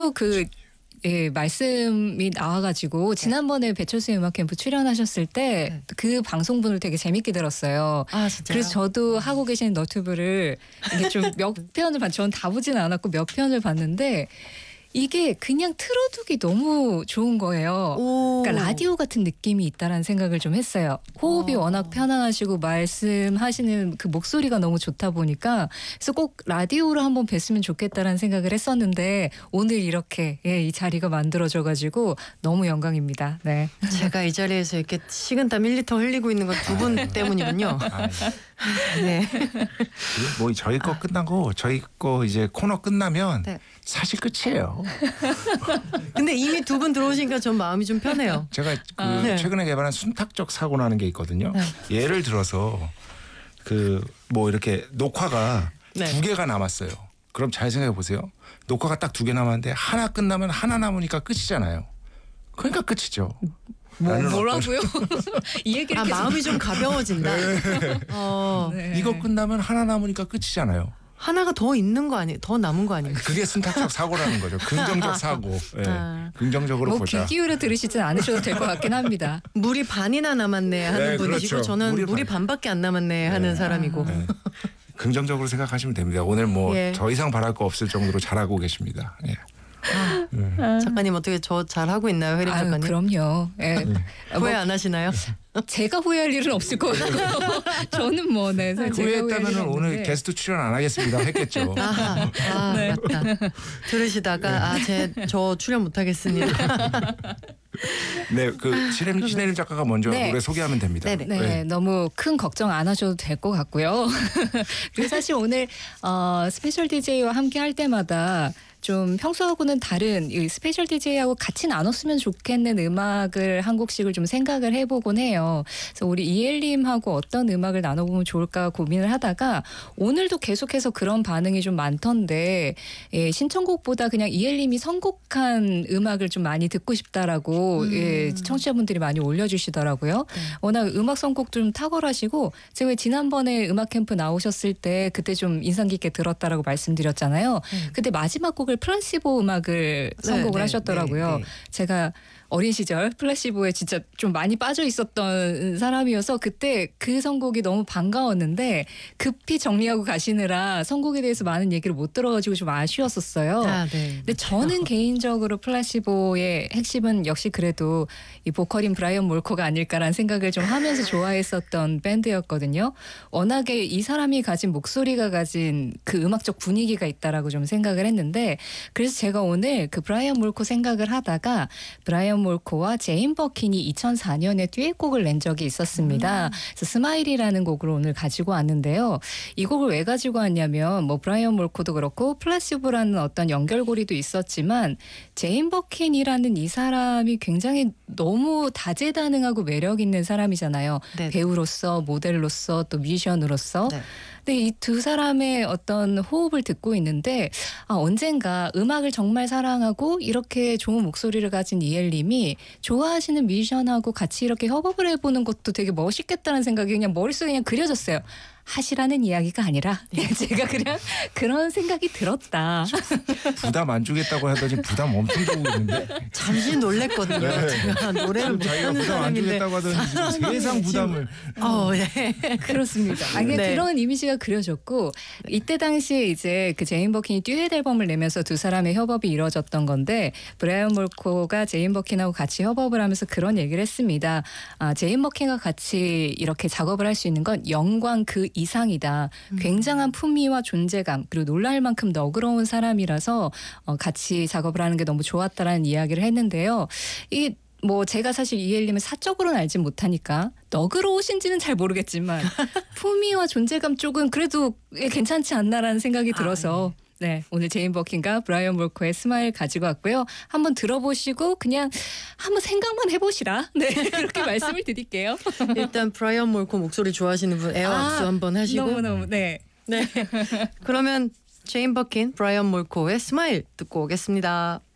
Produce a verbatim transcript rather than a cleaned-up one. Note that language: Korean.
그 예, 말씀이 나와가지고 지난번에 배철수의 음악 캠프 출연하셨을 때 그 방송분을 되게 재밌게 들었어요. 아, 진짜요? 그래서 저도 하고 계신 너튜브를 이게 좀 몇 편을 봤, 저는 다 보지는 않았고 몇 편을 봤는데 이게 그냥 틀어두기 너무 좋은 거예요. 오. 그러니까 라디오 같은 느낌이 있다라는 생각을 좀 했어요. 호흡이 어. 워낙 편안하시고 말씀하시는 그 목소리가 너무 좋다 보니까 그래서 꼭 라디오로 한번 뵀으면 좋겠다라는 생각을 했었는데 오늘 이렇게 예, 이 자리가 만들어져가지고 너무 영광입니다. 네. 제가 이 자리에서 이렇게 식은땀 일 리터 흘리고 있는 건 두 분 때문이군요. 아, 네. 뭐 저희 거 끝나고 저희 거 이제 코너 끝나면 네. 사실 끝이에요. 근데 이미 두 분 들어오시니까 전 마음이 좀 편해요. 제가 그 아, 네. 최근에 개발한 순탁적 사고라는 게 있거든요. 네. 예를 들어서 그 뭐 이렇게 녹화가 네. 두 개가 남았어요. 그럼 잘 생각해 보세요. 녹화가 딱 두 개 남았는데 하나 끝나면 하나 남으니까 끝이잖아요. 그러니까 끝이죠. 뭐, 나는 뭐라고요? 이 얘기를 아, 계속 마음이 좀 가벼워진다. 어, 네. 이거 끝나면 하나 남으니까 끝이잖아요. 하나가 더 있는 거 아니에요? 더 남은 거 아니에요? 그게 순탁적 사고라는 거죠. 긍정적 사고. 예. 아. 긍정적으로 뭐 보자. 귀 기울여 들으시진 않으셔도 될 것 같긴 합니다. 물이 반이나 남았네 하는 네, 분이시고 그렇죠. 저는 물이, 물이 반밖에 안 남았네 하는 네. 사람이고. 네. 긍정적으로 생각하시면 됩니다. 오늘 뭐 저 예. 이상 바랄 거 없을 정도로 잘하고 계십니다. 예. 작가님 어떻게 저 잘하고 있나요, 혜림 아유, 작가님? 그럼요. 예. 후회 안 하시나요? 제가 후회할 일은 없을 것 같아요. 저는 뭐 네, 제가 후회할 후회했다면 일은 오늘 없는데. 게스트 출연 안 하겠습니다. 했겠죠. 아하, 아, 네. 맞다. 들으시다가 아, 제 저 출연 못 하겠습니다. 네, 그 신혜림, 신혜림 작가가 먼저 네. 노래 소개하면 됩니다. 네네. 네, 너무 큰 걱정 안 하셔도 될 것 같고요. 그리고 사실 오늘 어, 스페셜 디제이와 함께 할 때마다 좀 평소하고는 다른 이 스페셜 디제이하고 같이 나눴으면 좋겠는 음악을 한 곡씩을 좀 생각을 해보곤 해요. 그래서 우리 이엘님하고 어떤 음악을 나눠보면 좋을까 고민을 하다가 오늘도 계속해서 그런 반응이 좀 많던데 예, 신청곡보다 그냥 이엘님이 선곡한 음악을 좀 많이 듣고 싶다라고 음. 예, 청취자분들이 많이 올려주시더라고요. 네. 워낙 음악 선곡 좀 탁월하시고 제가 지난번에 음악 캠프 나오셨을 때 그때 좀 인상 깊게 들었다라고 말씀드렸잖아요. 음. 그때 마지막 곡을 플라시보 음악을 선곡을 네, 하셨더라고요. 네, 네. 제가 어린 시절 플라시보에 진짜 좀 많이 빠져 있었던 사람이어서 그때 그 선곡이 너무 반가웠는데 급히 정리하고 가시느라 선곡에 대해서 많은 얘기를 못 들어가지고 좀 아쉬웠었어요. 아, 네. 근데 저는 개인적으로 플라시보의 핵심은 역시 그래도 이 보컬인 브라이언 몰코가 아닐까라는 생각을 좀 하면서 좋아했었던 밴드였거든요. 워낙에 이 사람이 가진 목소리가 가진 그 음악적 분위기가 있다라고 좀 생각을 했는데 그래서 제가 오늘 그 브라이언 몰코 생각을 하다가 브라이언 몰코와 제인 버킨이 이천사 년에 듀엣곡을 낸 적이 있었습니다. 음. 그래서 스마일이라는 곡을 오늘 가지고 왔는데요. 이 곡을 왜 가지고 왔냐면 뭐 브라이언 몰코도 그렇고 플라시보라는 어떤 연결고리도 있었지만 제인 버킨이라는 이 사람이 굉장히 너무 다재다능하고 매력 있는 사람이잖아요. 네. 배우로서 모델로서 또 뮤지션으로서. 네. 근데 이 두 사람의 어떤 호흡을 듣고 있는데 아, 언젠가 음악을 정말 사랑하고 이렇게 좋은 목소리를 가진 이엘님이 좋아하시는 뮤지션하고 같이 이렇게 협업을 해보는 것도 되게 멋있겠다는 생각이 그냥 머릿속에 그냥 그려졌어요. 하시라는 이야기가 아니라 제가 그냥 그런 생각이 들었다. 부담 안 주겠다고 하더니 부담 엄청 주고 있는데. 잠시 놀랬거든요. 네. 제가 노래를 자기가 못하는 부담 안 사람인데. 주겠다고 하더니 지금 세상 부담을. 어, 네. 그렇습니다. 아, 그냥 네. 그런 이미지가 그려졌고 이때 당시에 이제 그 제인 버킨이 듀엣 앨범을 내면서 두 사람의 협업이 이루어졌던 건데 브라이언 몰코가 제인 버킨하고 같이 협업을 하면서 그런 얘기를 했습니다. 아, 제인 버킨과 같이 이렇게 작업을 할 수 있는 건 영광 그 이상이다. 굉장한 품위와 존재감 그리고 놀랄 만큼 너그러운 사람이라서 어, 같이 작업을 하는 게 너무 좋았다라는 이야기를 했는데요. 이 뭐 제가 사실 이엘님을 사적으로는 알진 못하니까 너그러우신지는 잘 모르겠지만 품위와 존재감 쪽은 그래도 괜찮지 않나라는 생각이 들어서 네, 오늘 제인 버킨과 브라이언 몰코의 스마일 가지고 왔고요. 한번 들어보시고 그냥 한번 생각만 해보시라. 네, 그렇게 말씀을 드릴게요. 일단 브라이언 몰코 목소리 좋아하시는 분 에어 압수 아, 한번 하시고. 너무너무 네. 네. 그러면 제인 버킨, 브라이언 몰코의 스마일 듣고 오겠습니다.